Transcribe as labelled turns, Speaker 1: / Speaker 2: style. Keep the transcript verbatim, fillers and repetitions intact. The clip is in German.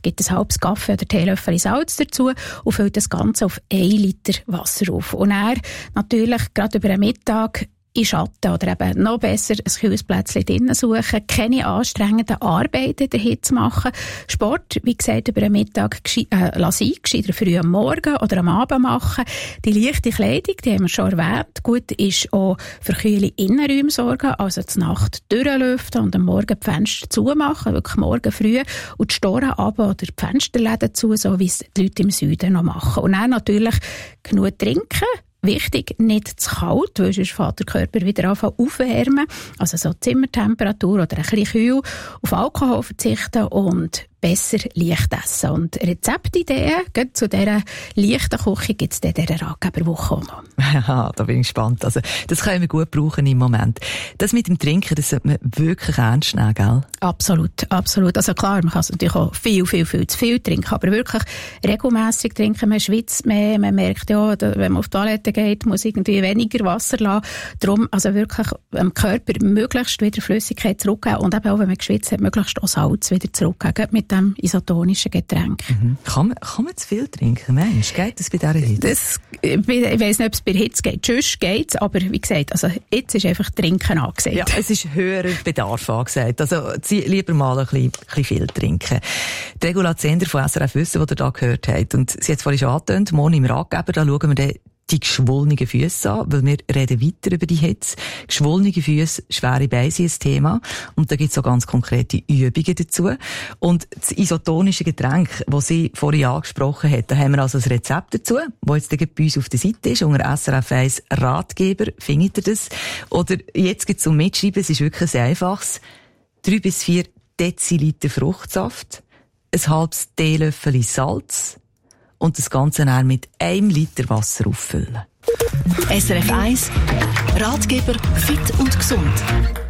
Speaker 1: gibt ein halbes Kaffee oder Teelöffel Salz dazu und füllt das Ganze auf ein Liter Wasser auf. Und dann natürlich gerade über den Mittag in Schatten oder eben noch besser ein kühles Plätzchen drinnen suchen, keine anstrengenden Arbeiten in der Hitze machen, Sport, wie gesagt, über den Mittag äh, lassen, gescheiter früh am Morgen oder am Abend machen. Die leichte Kleidung, die haben wir schon erwähnt, gut ist auch für kühle Innenräume sorgen, also die Nacht durchlüften und am Morgen die Fenster zumachen, wirklich morgen früh und die Storen runter oder die Fensterläden zu, so wie es die Leute im Süden noch machen. Und dann natürlich genug trinken. Wichtig, nicht zu kalt, weil sonst fängt der Körper wieder anfangen aufwärmen. Also so Zimmertemperatur oder ein bisschen kühl. Auf Alkohol verzichten und besser leicht essen. Und Rezeptideen zu dieser leichten Küche gibt es in dieser Ratgeberwoche auch noch.
Speaker 2: Ja, da bin ich gespannt. Also, das können wir gut brauchen im Moment. Das mit dem Trinken, das sollte man wirklich ernst nehmen, gell?
Speaker 1: Absolut, absolut. Also klar, man kann natürlich auch viel, viel, viel zu viel trinken, aber wirklich regelmässig trinken. Man schwitzt mehr, man merkt ja, wenn man auf die Toilette geht, muss irgendwie weniger Wasser lassen. Darum, also wirklich dem Körper möglichst wieder Flüssigkeit zurückgeben und eben auch, wenn man geschwitzt hat, möglichst auch Salz wieder zurückgeben mit dem isotonischen Getränk.
Speaker 2: Mhm. Kann, man, kann man zu viel trinken, Mensch? Geht das bei dieser Hitze?
Speaker 1: Das, ich weiss nicht, ob es bei Hitze geht. Sonst geht es, aber wie gesagt, also jetzt ist einfach Trinken angesagt.
Speaker 2: Ja, es ist höherer Bedarf angesagt. Also lieber mal ein bisschen, ein bisschen viel trinken. Die Regula Zehnder von S R F Wissen, die ihr da gehört habt, und sie hat es vorhin schon angetönt, morgen im Ratgeber, da schauen wir dann die geschwollenen Füsse an, weil wir reden weiter über die Hitze. Geschwollene Füsse, schwere Beine sind ein Thema. Und da gibt es auch ganz konkrete Übungen dazu. Und das isotonische Getränk, das sie vorhin angesprochen hat, da haben wir also ein Rezept dazu, das jetzt bei uns auf der Seite ist, unter S R F eins Ratgeber, findet ihr das. Oder jetzt gibt es zum Mitschreiben, es ist wirklich sehr einfaches. Drei bis vier Deziliter Fruchtsaft, ein halbes Teelöffel Salz, und das Ganze dann mit einem Liter Wasser auffüllen.
Speaker 3: S R F eins Ratgeber fit und gesund.